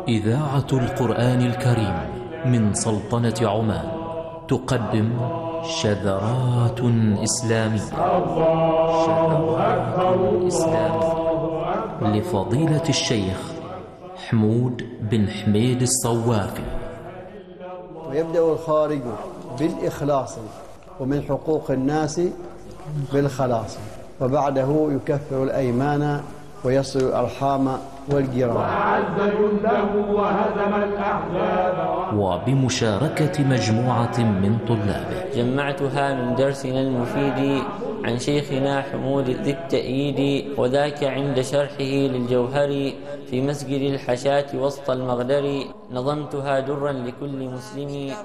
إذاعة القرآن الكريم من سلطنة عمان تقدم شذرات إسلامية. شذرات إسلامية لفضيلة الشيخ حمود بن حميد الصوافي. ويبدأ الخارج بالإخلاص ومن حقوق الناس بالخلاص، وبعده يكفر الأيمان ويصل الأرحام والجيران، وأعز جنده وهزم الأحزاب، وبمشاركة مجموعة من طلابه. جمعتها من درسنا المفيد عن شيخنا حمود ذي التأييد، وذاك عند شرحه للجوهر في مسجد الحشاة وسط المغدر. نظمتها درا لكل مسلم